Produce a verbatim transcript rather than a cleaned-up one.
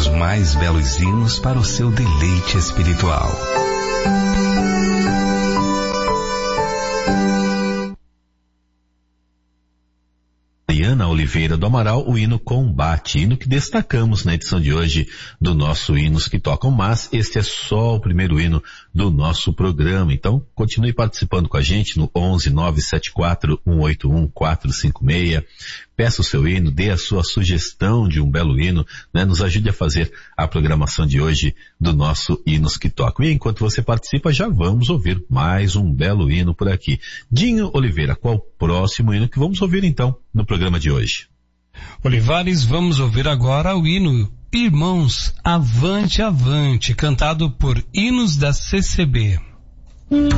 os mais belos hinos para o seu deleite espiritual. Mariana Oliveira do Amaral, o hino Combate, hino que destacamos na edição de hoje do nosso Hinos que Tocam, mas este é só o primeiro hino do nosso programa, então continue participando com a gente no onze nove sete quatro um oito um quatro cinco seis, peça o seu hino, dê a sua sugestão de um belo hino, né? Nos ajude a fazer a programação de hoje do nosso Hinos que Tocam. E enquanto você participa, já vamos ouvir mais um belo hino por aqui. Dinho Oliveira, qual o próximo hino que vamos ouvir então no programa de hoje? Olivares, vamos ouvir agora o hino Irmãos, Avante, Avante, cantado por Hinos da C C B.